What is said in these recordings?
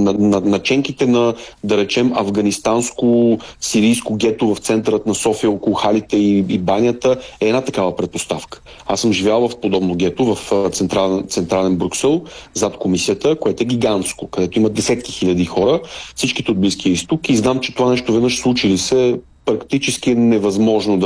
наченките на, да речем, афганистанско-сирийско гето в центърът на София около халите и банята е една такава предпоставка. Аз съм живял в подобно гето в централен Брюксел, зад комисията, което е гигантско, където има десетки хиляди хора, всичките от Близкия изток, и знам, че това нещо веднъж случили се, практически е невъзможно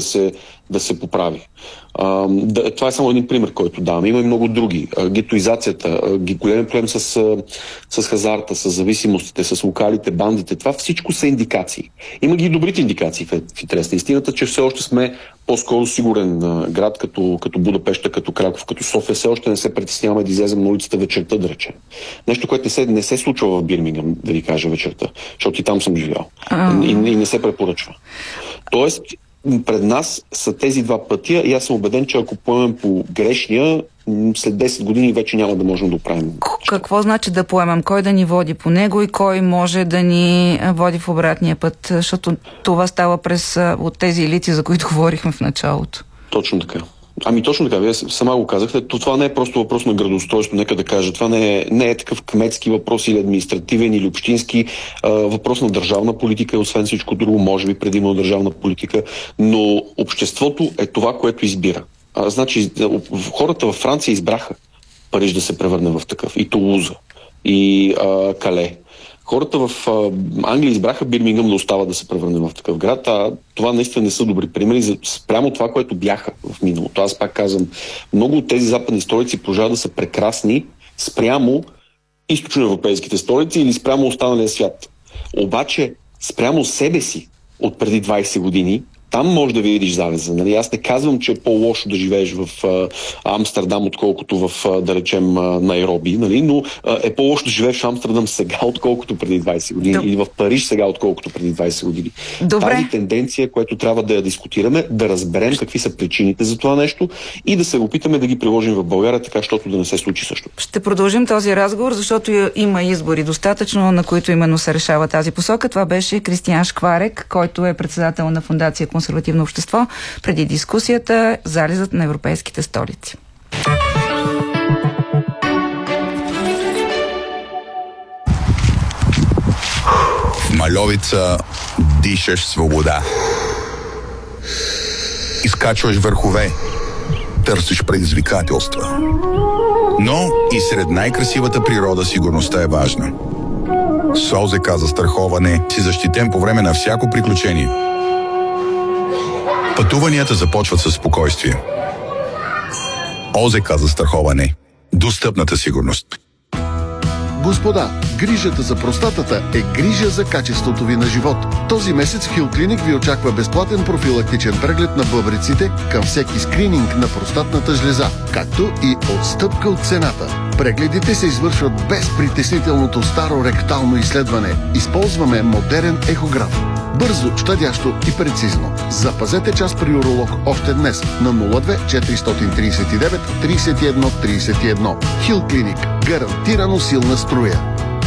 да се поправи. Това е само един пример, който давам. Има и много други. Гетоизацията, голям проблем с хазарта, с зависимостите, с локалите, бандите. Това всичко са индикации. Има ги и добрите индикации в интерес на истината, че все още сме по-скоро сигурен град, като Будапеща, като Краков, като София. Все още не се притесняваме да излезем на улицата вечерта, да речем. Нещо, което не се случва в Бирмингъм, да ви кажа, вечерта, защото и там съм живял. И не се препоръчва. Тоест, пред нас са тези два пътя и аз съм убеден, че ако поемем по грешния, след 10 години вече няма да можем да оправим. Какво значи да поемем? Кой да ни води по него и кой може да ни води в обратния път? Защото това става от тези елити, за които говорихме в началото. Точно така. Точно така, вие сама го казахте. Това не е просто въпрос на градоустройство, нека да кажа. Това не е такъв кметски въпрос или административен, или общински. Въпрос на държавна политика, освен всичко друго, може би предимно държавна политика, но обществото е това, което избира. Значи, хората във Франция избраха Париж да се превърне в такъв. И Тулуза, и Кале. Хората в Англия избраха Бирмингъм да остава да се превърне в такъв град, това наистина не са добри примери спрямо това, което бяха в миналото. Аз пак казвам, много от тези западни столици продължават да са прекрасни спрямо източноевропейските столици или спрямо останалия свят. Обаче, спрямо себе си от преди 20 години, там може да видиш залеза. Нали? Аз не казвам, че е по-лошо да живееш в Амстердам, отколкото в, да речем, Найроби, нали? Но е по-лошо да живееш в Амстердам сега, отколкото преди 20 години. Или в Париж сега, отколкото преди 20 години. Добре. Тази тенденция, която трябва да я дискутираме, да разберем какви са причините за това нещо и да се опитаме да ги приложим в България, така, защото да не се случи също. Ще продължим този разговор, защото има избори достатъчно, на които именно се решава тази посока. Това беше Кристиян Шкварек, който е председател на Фондация Консервативно общество, преди дискусията залезът на европейските столици. В Мальовица дишаш свобода. Изкачваш върхове, търсиш предизвикателства. Но и сред най-красивата природа сигурността е важна. С ОЗК застраховане си защитен по време на всяко приключение. Пътуванията започват със спокойствие. ОЗК застраховане. Достъпната сигурност. Господа, грижата за простатата е грижа за качеството ви на живот. Този месец в Хил Клиник ви очаква безплатен профилактичен преглед на бъбреците към всеки скрининг на простатната жлеза, както и отстъпка от цената. Прегледите се извършват без притеснителното старо ректално изследване. Използваме модерен ехограф. Бързо, щадящо и прецизно. Запазете час при уролог още днес на 02 439 31 31. Хил Клиник. Гарантирано силна струя.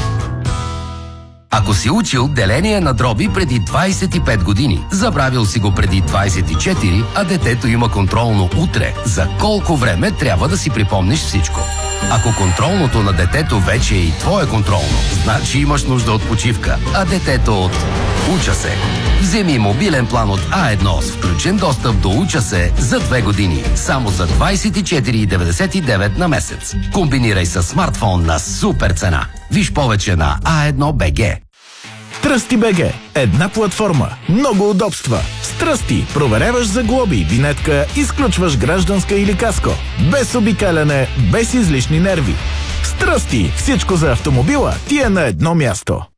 Ако си учил деление на дроби преди 25 години, забравил си го преди 24, а детето има контролно утре, за колко време трябва да си припомниш всичко? Ако контролното на детето вече е и твое контролно, значи имаш нужда от почивка, а детето от Уча се. Вземи мобилен план от А1 с включен достъп до Уча се за 2 години, само за 24,99 на месец. Комбинирай с смартфон на супер цена. Виж повече на A1BG. Тръсти.bg. Една платформа, много удобства. С Тръсти проверяваш за глоби, винетка, изключваш гражданска или каско. Без обикаляне, без излишни нерви. С Тръсти всичко за автомобила ти е на едно място.